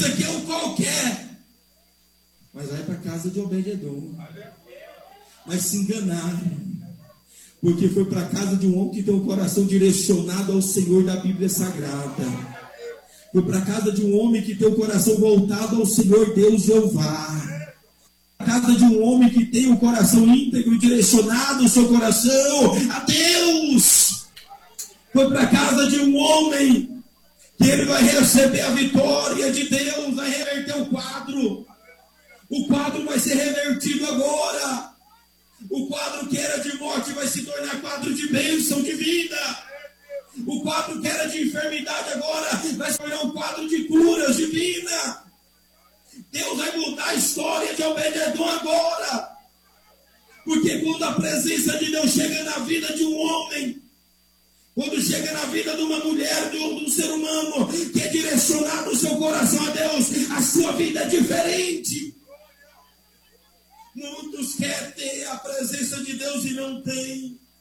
pensa que é um qualquer, mas vai para a casa de Obed-edom. Mas se enganaram, porque foi para a casa de um homem que tem um coração direcionado ao Senhor da Bíblia Sagrada. Foi para a casa de um homem que tem o coração voltado ao Senhor Deus Jeová. A casa de um homem que tem o coração íntegro, direcionado o seu coração a Deus. Foi para a casa de um homem que ele vai receber a vitória de Deus, vai reverter o quadro. O quadro vai ser revertido agora. O quadro que era de morte vai se tornar quadro de bênção, de vida. O quadro que era de enfermidade agora vai se tornar um quadro de cura divina. Deus vai mudar a história de Obed-edom agora. Porque quando a presença de Deus chega na vida de um homem, quando chega na vida de uma mulher, de um ser humano que é direcionado o seu coração a Deus, a sua vida é diferente. Muitos querem ter a presença de Deus e não têm.